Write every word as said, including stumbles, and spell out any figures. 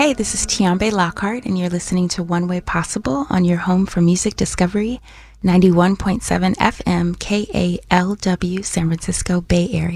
Hey, this is Tiambe Lockhart, and you're listening to One Way Possible on your home for music discovery, ninety-one point seven F M K A L W, San Francisco Bay Area.